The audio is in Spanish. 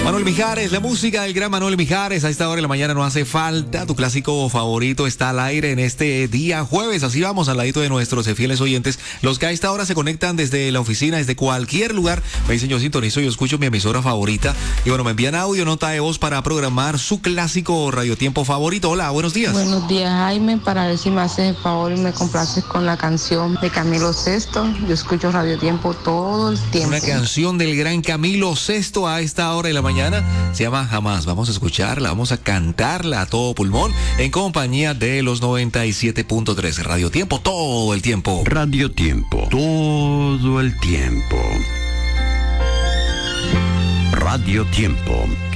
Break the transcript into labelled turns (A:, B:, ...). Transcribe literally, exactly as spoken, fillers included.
A: Manuel Mijares, la música del gran Manuel Mijares. A esta hora de la mañana no hace falta. Tu clásico favorito está al aire en este día jueves. Así vamos al ladito de nuestros fieles oyentes. Los que a esta hora se conectan desde la oficina, desde cualquier lugar. Me dicen, yo sintonizo, yo escucho mi emisora favorita. Y bueno, me envían audio, nota de voz para programar su clásico radiotiempo favorito. Hola, buenos días.
B: Buenos días, Jaime. Para ver si me haces el favor y me complaces con la canción de Camilo Sesto. Yo escucho radiotiempo todo el tiempo.
A: Una canción del gran Camilo Sesto a esta hora de la mañana. Se llama Jamás. Vamos a escucharla, vamos a cantarla a todo pulmón en compañía de los noventa y siete punto tres. Radio Tiempo, todo el tiempo.
C: Radio Tiempo, todo el tiempo. Radio Tiempo,